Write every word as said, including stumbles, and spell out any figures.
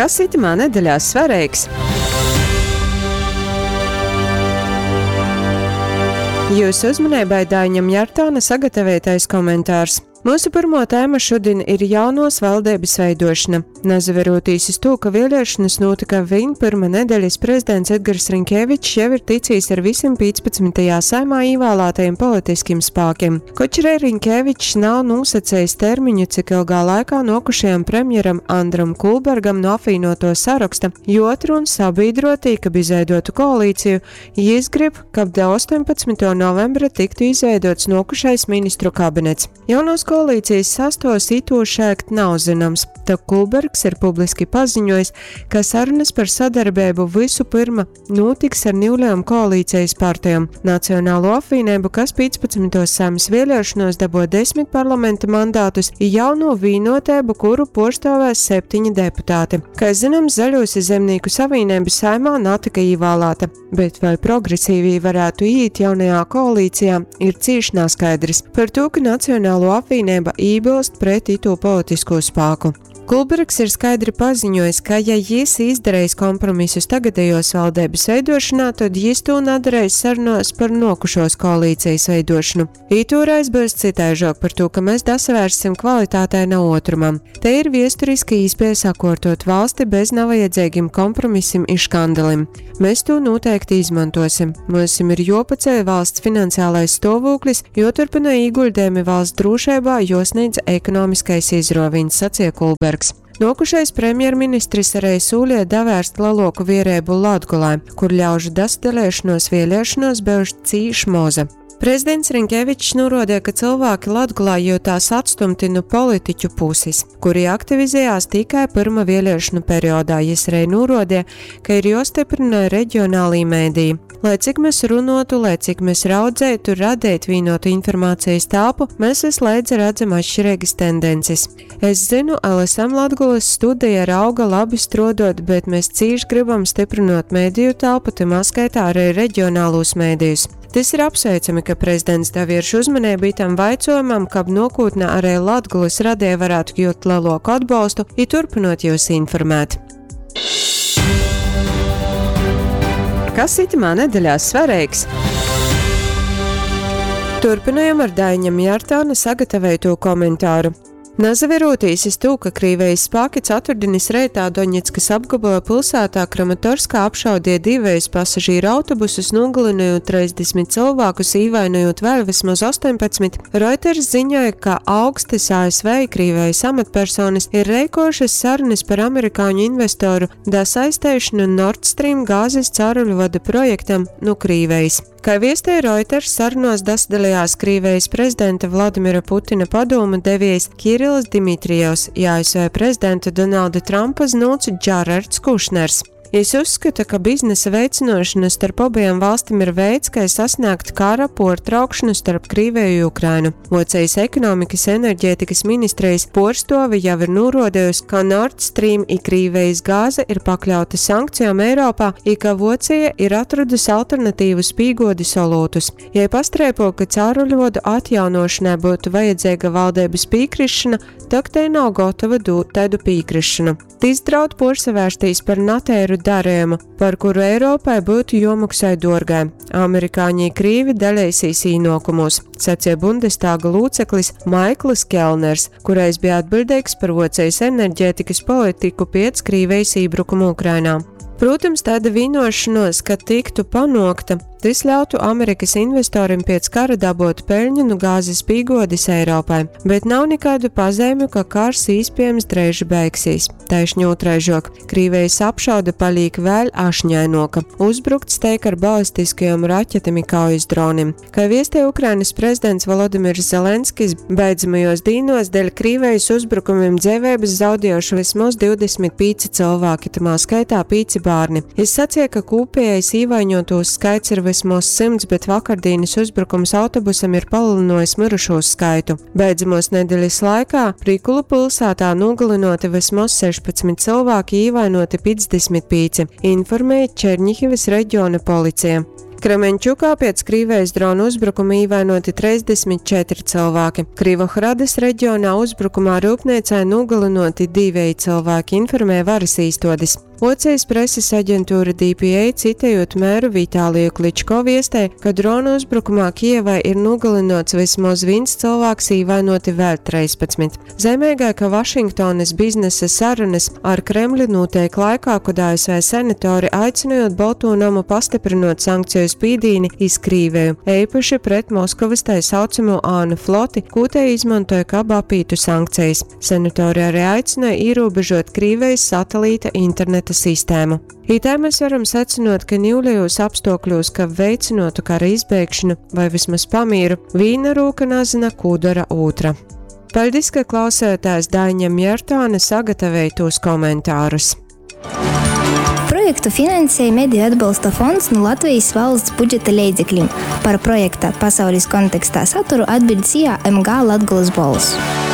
Kas itamā nedēļā svarīgs? Jūsu uzmanībai Daiņam Jartāna sagatavotais komentārs. Mūsu pirmo tēma šodien ir jaunos valdības veidošana. Nazaveroties to, ka vēlēšanas notika viņa pirmā nedēļas prezidents Edgars Rinkevičs jau ir ticījis ar visiem piecpadsmitajā saimā ievēlētajiem politiskiem spēkiem. Kočerē Rinkevičs nav nosacījis termiņu, cik ilgā laikā nokušajam premjeram Andram Kulbergam no apvienoto saraksta, jo otru un sabiedrotī, ka izveidotu koalīciju, jis grib, ka astoņpadsmitā novembra tiktu izveidots nokušais ministru kabinets. Jaunos koalīcijas sastāvs itūšēkt nav zināms, tad Kulbergs ir publiski paziņojis, ka sarunas par sadarbību visu pirma notiks ar nīvajām koalīcijas partijām Nacionālo apvienību, kas piecpadsmitajos Saeimas vēlēšanos dabūja desmit parlamenta mandātus, jauno vienotību, kuru pārstāvēs septiņi deputāti. Kā zināms, Zaļos zemnieku savienība Saeimā netika ievēlēta, bet vai progresīvī varētu iet jaunajā koalīcijā, ir cīši neskaidrs. Par to, ka Nacionālo apvienību iebilst pret ito politisko spēku. Kulbergs ir skaidri paziņojis, ka, ja jis izdarīs kompromisus tagadējos valdības veidošanā, tad jis to nedarīs sarunās par nokušos koalīcijas veidošanu. Itūrais būs citaižāk par to, ka mēs dasavērsim kvalitātei no otrumam. Te ir viesturiski īspēja sakortot valsti bez nevajadzīgiem kompromisiem un škandalim. Mēs to noteikti izmantosim. Mums ir jopaceļ valsts finansiālais stāvoklis, jo turpina ieguldījumi valsts drošībā, jo sniedz ekonomiskais izroviņš, sacīja Kulbergs. Nokušais premjerministrs arī sūļie davērst lielāku vierību Latgolē, kur ļaužu dasdalēšanos vēlēšanos bijuši cīši moza. Prezidents Rinkevičs norādīja, ka cilvēki Latgolā jūtās atstumti no politiķu puses, kuri aktivizējās tikai pirmā vēlēšanu periodā. Jis arī norādīja, ka ir jāstiprina reģionālī mēdīji. Lai cik mēs runotu, lai cik mēs raudzētu, radīt vienotu informācijas telpu, mēs vislaidz redzam atšķirīgas tendences. Es zinu, L S M Latgolas studija rauga labi strodot, bet mēs cīši gribam stiprinot mēdīju telpu, timā skaitā arī reģionālos mēdījus. Tas ir apsveicami, ka prezidents davērš uzmanību itam vaicojumam, ka nākotnē arī Latgolas radija varētu jūt lielāku atbalstu, ja turpinot jūs informēt. Kas itamā nedēļā svarīgs? Turpinājam ar Daiņam Jartāna sagatavoto komentāru. Nazaveroties uz to, ka Krievijas spēki ceturtdienas reitā Doņetskas apgabala pilsētā Kramatorskā apšaudīja divus pasažīru autobusus, nogalinājot trīsdesmit cilvēkus, ievainojot vēl vismaz astoņpadsmit, Reuters ziņoja, ka augstas A S V Krievijas amatpersonas ir reikošas sarunas par amerikāņu investoru dasaistēšanu Nord Stream gāzes cauruļvada projektam no Krievijas. Kā viestīja Reuters, sarunās dasdalījās Krievijas prezidenta Vladimira Putina padoma devējs Kirils Dimitrijevs, A S V prezidenta Donalda Trumpa znūts Džarards Kušners. Es uzskatu, ka biznesa veicinošana starp abiem valstīm ir veids, kā sasniegt kara pārtraukšanu starp Krieviju un Ukrainu. Vācijas ekonomikas enerģētikas ministrijas porstovi jau ir norādījusi, ka Nord Stream un Krievijas gāze ir pakļauta sankcijām Eiropā, un ka Vācija ir atradusi alternatīvus pīgodi solūtus. Ja pastrēpo, ka cauruļvodu atjaunošanai būtu vajadzīga valdības pīkrišana, tak tai nav gatava dot tādu pīkrišanu. Tīs draud porsavērsties par natēru darījumu, par kuru Eiropai būtu jomaksai dārgai. Amerikāņi Krīvi dalīsīs īnokumus, sacīja Bundestāga lūceklis Maikls Kelners, kurais bija atbildīgs par Vācijas enerģētikas politiku pēc Krīvijas iebrukuma Ukrainā. Protams, tāda vienošanos, ka tiktu panākta, tas ļautu Amerikas investoriem pēc kara dabūt peļņu no gāzes pīgodis Eiropai, bet nav nekādu pazīmju, ka kārs iespējams drēži beigsies. Taišņi otraižok, Krievijas apšaude paliek vēl ašņainoka, uzbrukts teik ar balistiskajiem raķetim kaujas dronim. Kā viestīja Ukrainas prezidents Volodimirs Zelenskis, beidzamajos dīnos dēļ Krievijas uzbrukumiem dzīvības zaudējuši vismaz divdesmit pieci cilvēki, tamā skaitā pieci bērni. Es sacīju, ka kopējais ievainotos skaits ir vismaz simts, bet vakardienas uzbrukums autobusam ir palielinājis mirušos skaitu. Beidzamos nedēļas laikā Prikulu pilsētā nogalinoti vismaz sešpadsmit cilvēki, ievainoti piecdesmit pieci, informēja Černihivas reģiona policija. Kremenčukā pēc Krīvejas drona uzbrukuma ievainoti trīsdesmit četri cilvēki. Krivohradas reģionā uzbrukumā rūpniecē nogalinoti divi cilvēki, informē varas īstodes. Ocijas preses aģentūra D P A citējot mēru Vitāliju Kličko viestē, ka drona uzbrukumā Kijevai ir nogalinots vismaz viens cilvēks, ievainoti vēl trīspadsmit. Zemēgai, ka Vašingtonas biznesa sarunas ar Kremli notiek laikā, kad A S V senatori aicinājot Balto namu pastiprinot sankciju spīdīni iz Krīveju, eipaši pret Moskavas tai saucamo ānu floti, ko te izmantoja kā bapītu sankcijas. Senatori arī aicināja ierobežot Krīvejas satelīta interneta sistēmu. Itā mēs varam secinot, ka ņūļajos apstākļos, ka veicinotu kara izbēgšanu vai vismaz pamīru, vīna rūka nazina, ko dara otra. Paldies, ka klausētājs Daņa Mjertāne sagatāvēja tos komentārus. Projektu finansēja Mediju atbalsta fonds no Latvijas valsts budžeta līdzekļiem. Par projekta pasaules kontekstā saturu atbild C I A M G Latgolas balss.